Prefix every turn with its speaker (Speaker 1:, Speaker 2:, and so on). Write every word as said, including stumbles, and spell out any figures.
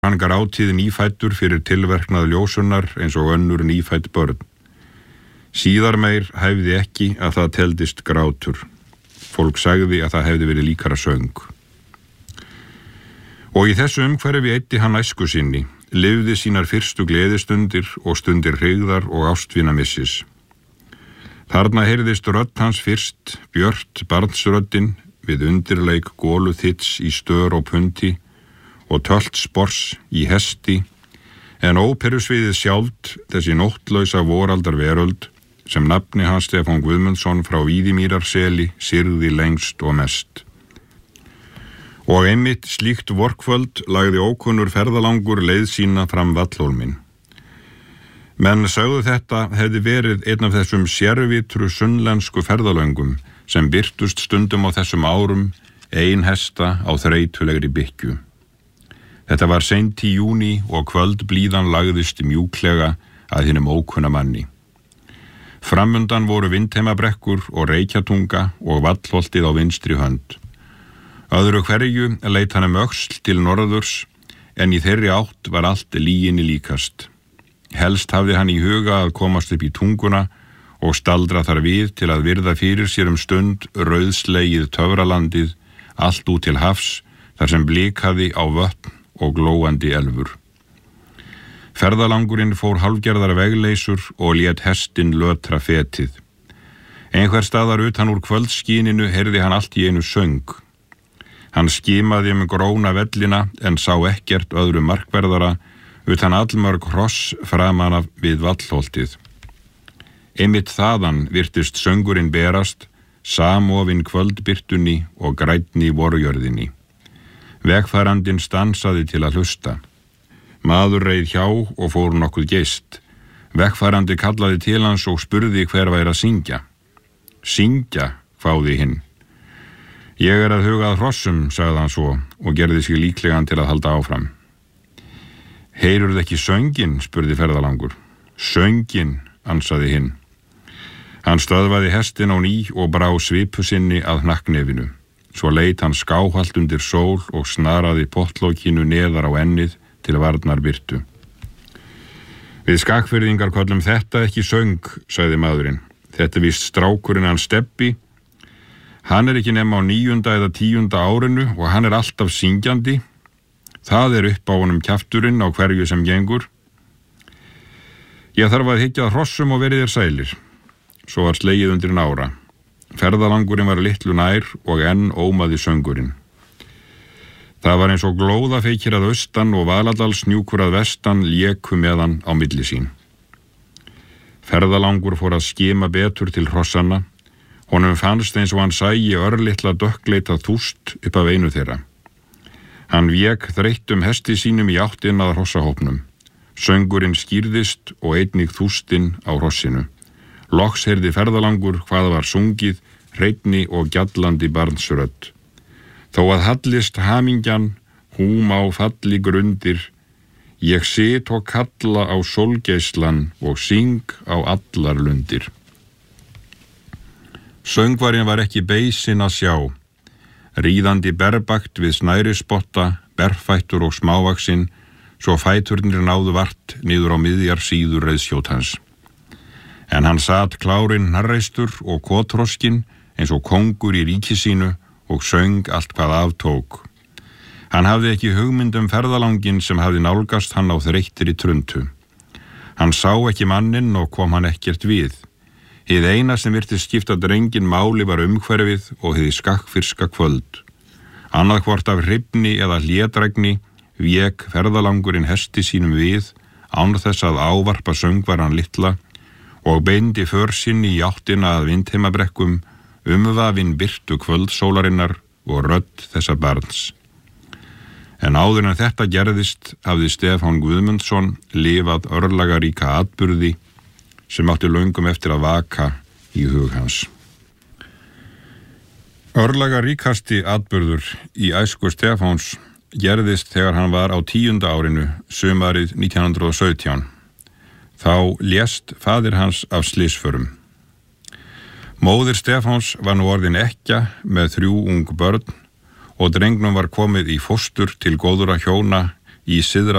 Speaker 1: Hann grátið nýfæddur fyrir tilverknað ljósunar eins og önnur nýfædd börn. Síðar meir hæfði ekki að það teldist grátur. Fólk sagði að það hefði verið líkara söng. Og í þessu umhverfi eyddi hann æsku sinni, lifði sínar fyrstu gleðistundir og stundir hryggðar og ástvínamissis. Þarna heyrðist rödd hans fyrst, björt barnsröddin við undirleik gólu þits í stör og punti og tölt spors í hesti, en óperusviðið sjálft þessi nóttlausa voraldar veröld sem nafni hans Stefán Guðmundsson frá Víðimýrarseli syrði lengst og mest. Og einmitt slíkt vorkvöld lagði ókunnur ferðalangur leið sína fram Vallhólminn. Menn sögðu þetta hefði verið einn af þessum sérvitru sunnlensku ferðalöngum sem birtust stundum á þessum árum ein hesta á þreytulegri bykkju. Þetta var seint í júní og kvöldblíðan lagðist mjúklega að hinum ókunna manni. Framundan voru Vindheimabrekkur og Reykjatunga og Vallholtið á vinstri hönd. Öðru hverju leit hann um öxl til norðurs, en í þeirri átt var allt lyginni líkast. Helst hafði hann í huga að komast upp í tunguna og staldra þar við til að virða fyrir sér um stund rauðslegið töfralandið, allt út til hafs, þar sem blikaði á vötn og glóandi elfur. Ferðalangurinn fór hálfgerðar vegleysur og lét hestinn lötra fetið. Einhver staðar utan úr kvöldskíninu heyrði hann allt í einu söng. Hann skimaði um gróna vellina en sá ekkert öðru markverðara utan allmörg hross framan af við Vallholtið. Einmitt þaðan virtist söngurinn berast, samofinn kvöldbirtunni og grænni vorjörðinni. Vegfarandinn stansaði til að hlusta. Maður reið hjá og fór nokkuð geist. Vegfarandi kallaði til hans og spurði hver væri að syngja. Syngja, hváði hinn. Ég er að huga að hrossum, sagði hann svo og gerði sig líklegan til að halda áfram. Heyrurðu ekki sönginn, spurði ferðalangur. Sönginn, ansaði hinn. Hann stöðvaði hestinn á ný og brá svipu sinni að hnakknefinu. Svo leit hann skáhalt undir sól og snaraði pottlókinu neðar á ennið til varnar birtu. Við Skagfirðingar köllum þetta ekki söng, sagði maðurinn. Þetta er víst strákurinn hans Stebbi. Hann er ekki nema á níunda eða tíunda árinu og hann er alltaf syngjandi. Það er upp á honum kjafturinn á hverju sem gengur. Ég þarf að hyggja að hrossum og verið þér sælir. Svo var slegið undir nára. Ferðalangurinn var litlu nær og enn ómaði söngurinn. Það var eins og glóðafeykir að austan og Valadalshnjúkur að vestan léku meðan á milli sín. Ferðalangur fór að skima betur til hrossanna. Honum fannst eins og hann sæi örlitla dökkleita þúst upp af einu þeirra. Hann vék þreyttum hesti sínum í áttina að hrossahópnum. Söngurinn skýrðist og einnig þústinn á hrossinu. Loks heyrði ferðalangur hvað var sungið, hreinni og gjallandi barnsrödd. Þó að hallist hamingjan, húm á falli grundir, ég sit og kalla á sólgeislan og syng á allar lundir. Söngvarinn var ekki beisinn að sjá. Ríðandi berbakt við snærispotta, berfættur og smávaxinn, svo fæturnir náðu vart niður á miðjar síður reiðskjót hans. En hann sat klárinn hnarreistur og kotroskinn eins og kóngur í ríki sínu og söng allt hvað aftók. Hann hafði ekki hugmynd um ferðalanginn sem hafði nálgast hann á þreyttri truntu. Hann sá ekki manninn og kom hann ekkert við. Hið eina sem virtist skipta drenginn máli var umhverfið og hið skakkfyrska kvöld. Annað hvort af hrifni eða hlédrægni vék ferðalangurinn hesti sínum við án þess að ávarpa söngvaran litla og beindi för sinni í áttina að Vindheimabrekkum, umvafin birtu kvöldsólarinnar og rödd þessa barns. En áður en þetta gerðist hafði Stefán Guðmundsson lifað örlagaríka atburði sem átti löngum eftir að vaka í hug hans. Örlagaríkasti atburður í æsku Stefáns gerðist þegar hann var á tíunda árinu, sumarið nítján hundruð og sautján. Þá lést faðir hans af slysförum. Móðir Stefáns var nú orðin ekkja með þrjú ung börn og drengnum var komið í fóstur til góðra hjóna í syðra